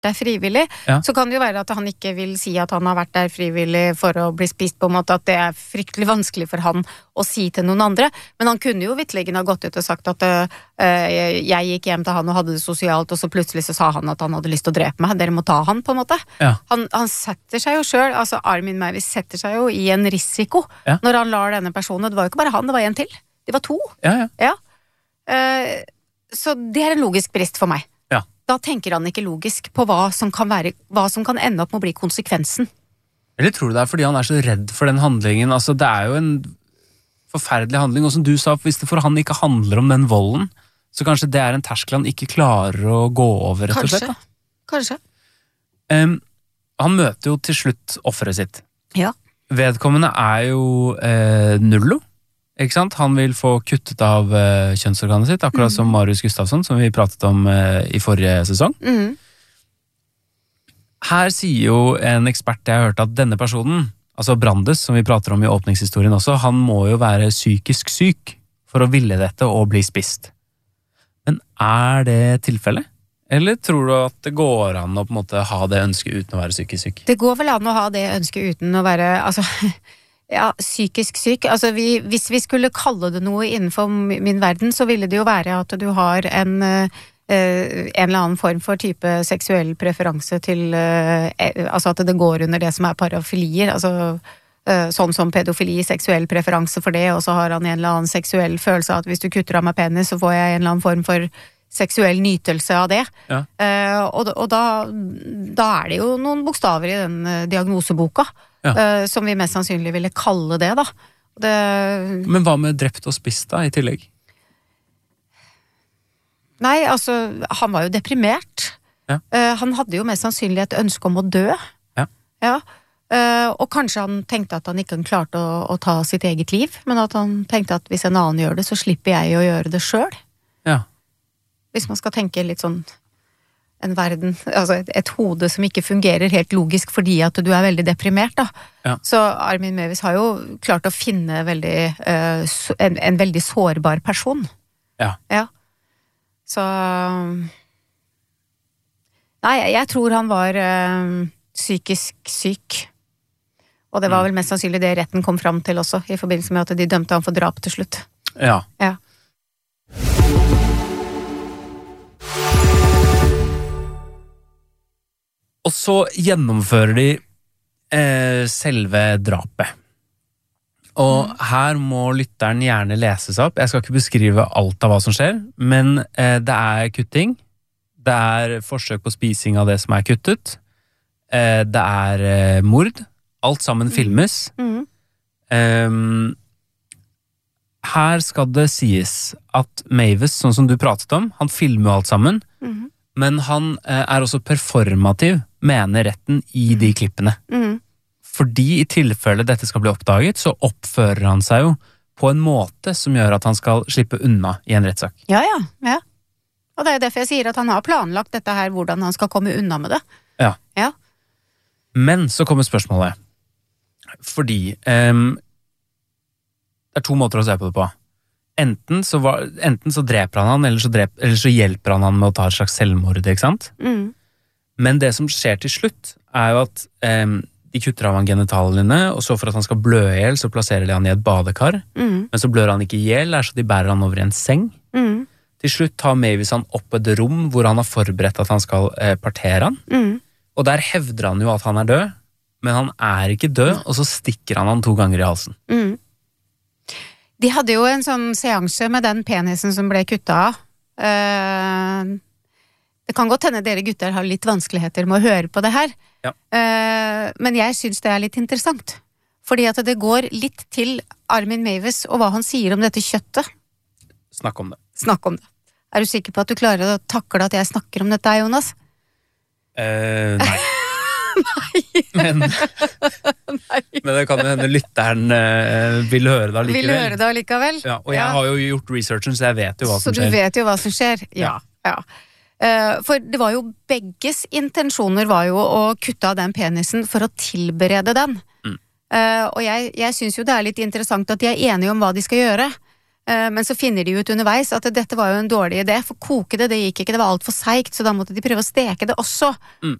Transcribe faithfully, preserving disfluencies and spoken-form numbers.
der frivillig, ja. så kan det jo være at han ikke vil si at han har vært der frivillig for å bli spist på en måte, at det er fryktelig vanskelig for han å si til noen andre, men han kunne jo vitterlig ha gått ut og sagt at uh, jeg gikk hjem til han og hadde det sosialt, og så plutselig så sa han at han hadde lyst til å drepe meg, dere må ta han på en måte. Ja. Han, han setter seg jo selv, altså Armin Meiwes setter seg jo i en risiko ja. når han lar denne personen, det var jo ikke bare han, det var en til, det var to. Ja, ja. Ja. Uh, så det er en logisk brist for meg. Da tenker han ikke logisk på hva som kan være, hva som kan ende opp med å bli konsekvensen. Eller tror du det er fordi han er så redd for den handlingen? Altså, det er jo en forferdelig handling, og som du sa, hvis det for han ikke handler om den volden, så kanskje det er en terskel han ikke klarer å gå over, rett og slett. Da. Kanskje. Um, han møter jo til slutt offeret sitt. Ja. Vedkommende er jo eh, nullo. Ikke sant? Han vil få kuttet av uh, kjønnsorganet sitt, akkurat mm. som Marius Gustafsson, som vi pratet om uh, i forrige sesong. Mm. Her sier jo en ekspert jeg har hørt at denne personen, altså Brandes, som vi prater om i åpningshistorien også, han må jo være psykisk syk for å ville dette og bli spist. Men er det tilfellet? Eller tror du at det går an å på en måte ha det ønsket uten å være psykisk syk? Det går vel an å ha det ønsket uten å være, altså... Ja, psykisk syk. Altså, vi, hvis vi skulle kalle det noe innenfor min verden, så ville det jo være at du har en, uh, en eller annen form for type seksuell preferanse til, uh, altså at det går under det som er parafilier, altså uh, sånn som pedofili, seksuell preferanse for det, og så har han en eller annen seksuell følelse av at hvis du kutter av meg penis, så får jeg en eller annen form for seksuell nytelse av det. Ja. Uh, og og da, da er det jo noen bokstaver i den uh, diagnoseboka, ja. uh, som vi mest sannsynlig ville kalle det, da. Det... Men hva med drept og spist, da, i tillegg? Nei, altså, han var jo deprimert. Ja. Uh, han hadde jo mest sannsynlig et ønske om å dø. Ja. Ja. Uh, og kanskje han tenkte at han ikke klarte å, å ta sitt eget liv, men at han tenkte at hvis en annen gjør det, så slipper jeg å gjøre det selv. Ja. Hvis man skal tenke litt sånn en verden, altså et, et hode som ikke fungerer helt logisk fordi at du er veldig deprimert, da. Ja. Så Armin Meiwes har jo klart å finne veldig, uh, en, en veldig sårbar person. Ja. Ja. Så... Nei, jeg tror han var uh, psykisk syk. Og det var vel mest sannsynlig det retten kom fram til også, i forbindelse med at de dømte han for drap til slutt. Ja. Ja. Og så gjennomfører de eh, selve drapet. Og mm. her må lytteren gjerne lese seg opp. Jeg skal ikke beskrive alt av hva som skjer, men eh, det er kutting. Det er forsøk på spising av det som er kuttet. Eh, det er eh, mord. Alt sammen filmes. Mm. Um, her skal det sies at Meiwes, sånn som du pratet om, han filmer jo alt sammen, Mm. men han eh, er også performativ, mener retten, i de klippene. Mm. Fordi i tilfelle dette skal bli oppdaget, så oppfører han seg jo på en måte som gjør at han skal slippe unna i en rettssak. Ja, ja, ja. Og det er jo derfor jeg sier at han har planlagt dette her, hvordan han skal komme unna med det. Ja. Ja. Men så kommer spørsmålet. Fordi um, det er to måter å se på det på. Enten så, var, enten så dreper han han, eller så, drep, eller så hjelper han han med å ta et slags selvmord, ikke sant? Mm. Men det som skjer til slutt, er jo at um, de kutter av han genitalene, og så for at han skal blø i hjel, så plasserer de han i et badekar. Mm. Men så blør han ikke i hjel, så de bærer han over i en seng. Mm. Til slutt tar Meiwes han opp et rom hvor han har forberedt at han skal eh, partere han. Mm. Og der hevder han jo at han er død, men han er ikke død, og så stikker han han to ganger i halsen. Mm. De hadde jo en sånn seanse med den penisen som ble kuttet av. Uh, det kan godt hende dere gutter har litt vanskeligheter med å høre på det her. Ja. Uh, men jeg synes det er litt interessant. Fordi at det går litt til Armin Meiwes og hva han sier om dette kjøttet. Snakk om det. Snakk om det. Er du sikker på at du klarer å takle at jeg snakker om dette, Jonas? Uh, nei. Nei. Men, men det kan jo hende lytteren uh, vil høre det allikevel. Vil høre det allikevel. Ja, og jeg ja. har jo gjort researchen, så jeg vet jo hva så som skjer. Så du vet jo hva som skjer? Ja. ja. Uh, for det var jo begges intensjoner var jo å kutte av den penisen for å tilberede den. Mm. Uh, og jeg, jeg synes jo det er litt interessant at de er enige om hva de skal gjøre. Men så finner de ut underveis at dette var jo en dårlig idé, for koke det, det gikk ikke, det var alt for seigt, så da måtte de prøve å steke det også. Mm.